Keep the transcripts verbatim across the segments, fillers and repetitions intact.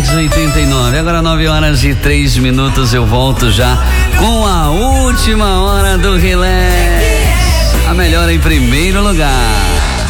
Relax oitenta e nove. Agora nove horas e três minutos. Eu volto já com a última hora do Relax. A melhor em primeiro lugar.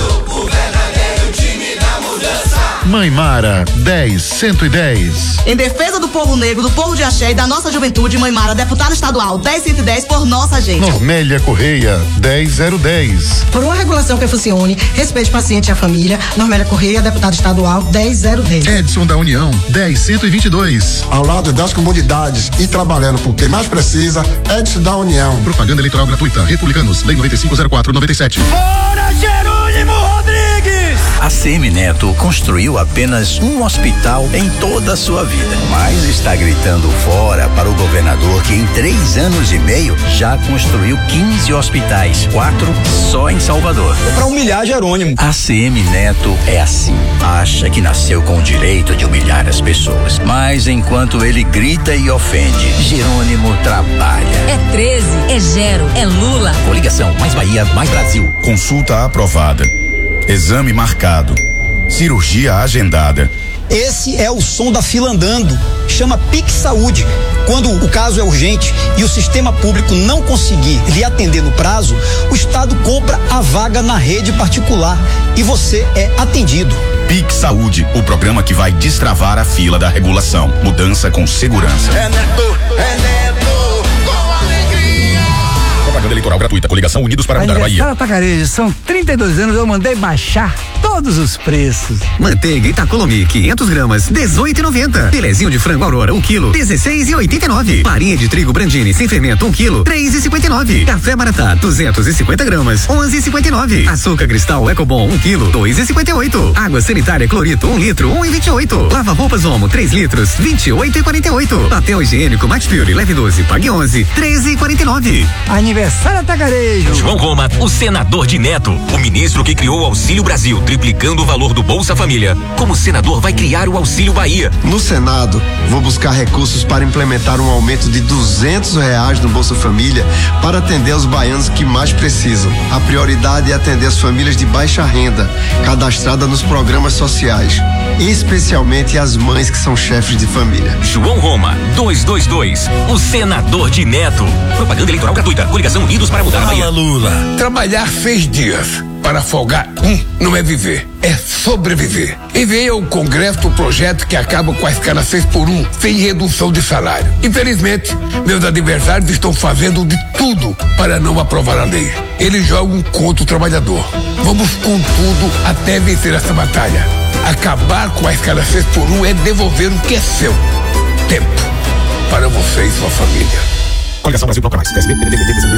Mãe Mara, dez cento e dez. Em defesa do povo negro, do povo de axé e da nossa juventude, Mãe Mara, deputada estadual, dez cento e dez por nossa gente. Normélia Correia, dez zero dez. Por uma regulação que funcione, respeite o paciente e a família, Normélia Correia, deputada estadual, dez zero dez. Edson da União, dez cento e vinte e dois. Ao lado das comunidades e trabalhando por quem mais precisa, Edson da União. Propaganda eleitoral gratuita. Republicanos, Lei noventa e cinco zero quatro noventa e sete. Fora Jerônimo Rodrigues! A Semineto construiu apenas um hospital em toda a sua vida, mas está gritando fora para o governador que em três anos e meio já construiu quinze hospitais, quatro só em Salvador. É pra humilhar Jerônimo. A Semineto é assim, acha que nasceu com o direito de humilhar as pessoas, mas enquanto ele grita e ofende, Jerônimo trabalha. É treze, é Gero, é Lula. Coligação, mais Bahia, mais Brasil. Consulta aprovada. Exame marcado. Cirurgia agendada. Esse é o som da fila andando. Chama Pix Saúde. Quando o caso é urgente e o sistema público não conseguir lhe atender no prazo, o Estado compra a vaga na rede particular e você é atendido. Pix Saúde, o programa que vai destravar a fila da regulação. Mudança com segurança. É Neto, é Neto, com alegria. Propaganda eleitoral gratuita. Coligação Unidos para Mudar a Bahia. Atacarejo, são trinta e dois anos, eu mandei baixar todos os preços. Manteiga Itacolomi, quinhentas gramas, dezoito e noventa. Filezinho de frango Aurora, um quilo, dezesseis e oitenta e nove. Farinha de trigo Brandini sem fermento, um quilo, três e cinquenta e nove. Café Maratá, duzentas e cinquenta gramas, onze e cinquenta e nove. Açúcar Cristal Ecobon, um quilo, dois e cinquenta e oito. Água sanitária Clorito, um litro, um e vinte e oito. Lava roupas Omo, três litros, vinte e oito e quarenta e oito. Papel higiênico Max Fury, leve doze, pague onze, treze e quarenta e nove. Aniversário Atacarejo. João Roma, o senador de Neto, o ministro que criou o Auxílio Brasil, triplicando o valor do Bolsa Família. Como senador, vai criar o Auxílio Bahia. No Senado, vou buscar recursos para implementar um aumento de duzentos reais no Bolsa Família para atender os baianos que mais precisam. A prioridade é atender as famílias de baixa renda, cadastradas nos programas sociais, especialmente as mães que são chefes de família. João Roma, duzentos e vinte e dois, o senador de Neto. Propaganda eleitoral gratuita. Coligação Unidos para Mudar a Bahia. Fala, Lula. Trabalhar seis dias para folgar um não é viver, é sobreviver. Enviei ao Congresso o projeto que acaba com a escala seis por um, sem redução de salário. Infelizmente, meus adversários estão fazendo de tudo para não aprovar a lei. Eles jogam contra o trabalhador. Vamos com tudo até vencer essa batalha. Acabar com a escala seis por um é devolver o que é seu. Tempo para você e sua família. Coligação Brasil Proclamais.